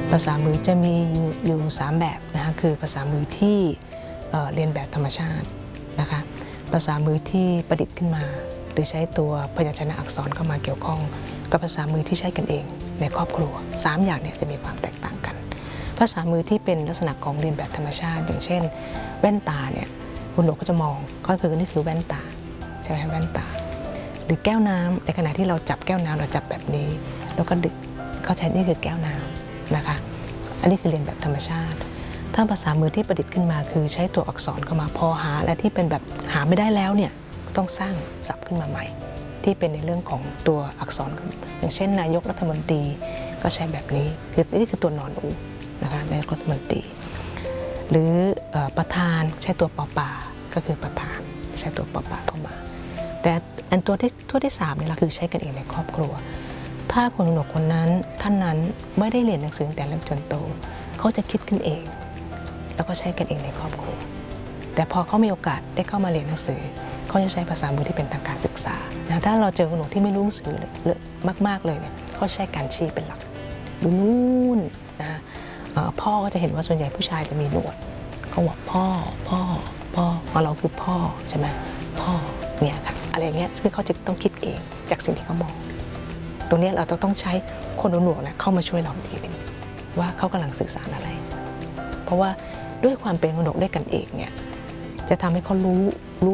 ภาษามือจะมีอยู่3แบบนะคะคือภาษามือที่เรียนแบบธรรมชาตินะคะภาษามือที่ประดิษฐ์ขึ้นมาหรือใช้ตัวพยัญชนะอักษรเข้ามาเกี่ยวข้องกับภาษามือที่ใช้กันเองในครอบครัว3อย่างเนี่ยจะมีความแตกต่างกันภาษามือที่เป็นลักษณะของเรียนแบบธรรมชาติอย่างเช่นแว่นตาเนี่ยคุณหนูก็จะมองก็คือนี่คือแว่นตาใช่ไหมแว่นตาหรือแก้วน้ำในขณะที่เราจับแก้วน้ำเราจับแบบนี้แล้วก็ดึกเข้าใจนี่คือแก้วน้ำนะคะอันนี้คือเรียนแบบธรรมชาติถ้าภาษามือที่ประดิษฐ์ขึ้นมาคือใช้ตัวอักษรเข้ามาพอหาและที่เป็นแบบหาไม่ได้แล้วเนี่ยต้องสร้างศัพท์ขึ้นมาใหม่ที่เป็นในเรื่องของตัวอักษรอย่างเช่นนายกรัฐมนตรีก็ใช้แบบนี้คือนี่คือตัวนอนอูนะคะนายกรัฐมนตรีหรือประธานใช้ตัวปอปาก็คือประธานใช้ตัวปอปาเข้ามาแต่อันตัวที่3เนี่ยเราคือใช้กันเองในครอบครัวถ้าคนหนุ่มคนนั้นท่านนั้นไม่ได้เรียนหนังสือแต่เล็กจนโตเขาจะคิดขึ้นเองแล้วก็ใช้กันเองในครอบครัวแต่พอเขามีโอกาสได้เข้ามาเรียนหนังสือเขาจะใช้ภาษามือที่เป็นทางการศึกษานะถ้าเราเจอคนหนุ่มที่ไม่รู้หนังสือเลยมากๆเลยเนี่ยเขาใช้การชี้เป็นหลักดูนู่นนะพ่อก็จะเห็นว่าส่วนใหญ่ผู้ชายจะมีหนวดเขาบอกพ่อของเราคือพ่อใช่ไหมพ่อเนี่ยค่ะอะไรเงี้ยคือเขาจะต้องคิดเองจากสิ่งที่เขามองตรงนี้เราต้องใช้คนหนุ่มเข้ามาช่วยเราทีนึงว่าเขากำลังสื่อสารอะไรเพราะว่าด้วยความเป็นคนหนุ่มด้วยกันเองเนี่ยจะทำให้เขารู้